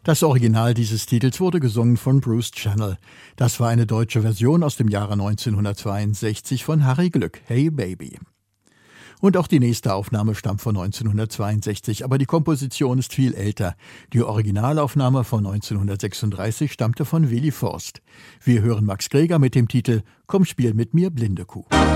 Das Original dieses Titels wurde gesungen von Bruce Channel. Das war eine deutsche Version aus dem Jahre 1962 von Harry Glück, Hey Baby. Und auch die nächste Aufnahme stammt von 1962, aber die Komposition ist viel älter. Die Originalaufnahme von 1936 stammte von Willi Forst. Wir hören Max Greger mit dem Titel »Komm, spiel mit mir, blinde Kuh«.